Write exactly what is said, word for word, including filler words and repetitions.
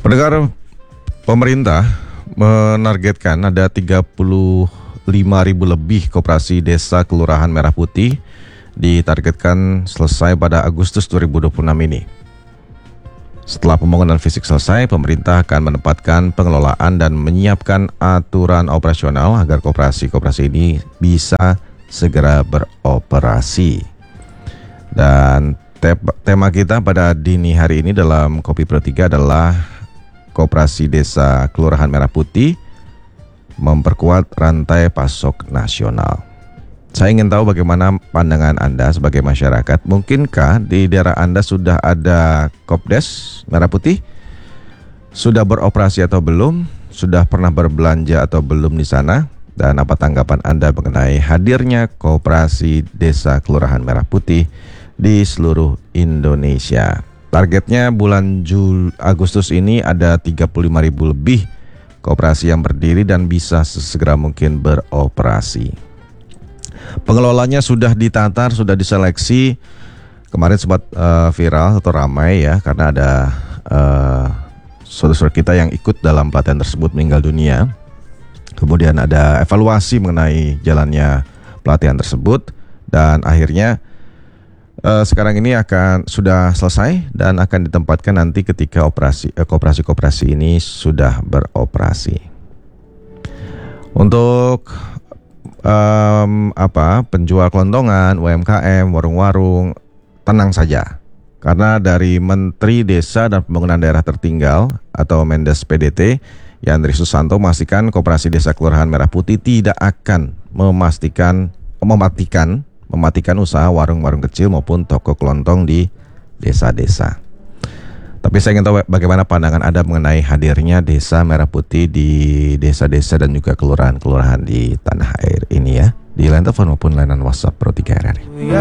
Pendengar, pemerintah menargetkan ada tiga puluh lima ribu lebih koperasi desa Kelurahan Merah Putih ditargetkan selesai pada Agustus dua ribu dua puluh enam ini. Setelah pembangunan fisik selesai, pemerintah akan menempatkan pengelolaan dan menyiapkan aturan operasional agar koperasi-koperasi ini bisa segera beroperasi. Dan tema kita pada dini hari ini dalam Kopi Pro tiga adalah Koperasi Desa Kelurahan Merah Putih memperkuat rantai pasok nasional. Saya ingin tahu bagaimana pandangan Anda sebagai masyarakat. Mungkinkah di daerah Anda sudah ada Kopdes Merah Putih? Sudah beroperasi atau belum? Sudah pernah berbelanja atau belum di sana? Dan apa tanggapan Anda mengenai hadirnya Koperasi Desa Kelurahan Merah Putih di seluruh Indonesia? Targetnya bulan Jul Agustus ini ada tiga puluh lima ribu lebih koperasi yang berdiri dan bisa sesegera mungkin beroperasi. Pengelolanya sudah ditatar, sudah diseleksi. Kemarin sempat uh, viral atau ramai ya, karena ada uh, saudara-saudara kita yang ikut dalam pelatihan tersebut meninggal dunia. Kemudian ada evaluasi mengenai jalannya pelatihan tersebut, dan akhirnya uh, sekarang ini akan sudah selesai dan akan ditempatkan nanti ketika operasi uh, koperasi-koperasi ini sudah beroperasi. Untuk Um, apa penjual kelontongan, U M K M, warung-warung, tenang saja, karena dari Menteri Desa dan Pembangunan Daerah Tertinggal atau Mendes P D T Yandri Susanto memastikan Koperasi Desa Kelurahan Merah Putih tidak akan memastikan mematikan mematikan usaha warung-warung kecil maupun toko kelontong di desa-desa. Tapi saya ingin tahu bagaimana pandangan Anda mengenai hadirnya Desa Merah Putih di desa-desa dan juga kelurahan-kelurahan di tanah air ini ya. Di line telepon maupun layanan WhatsApp Pro tiga R R I.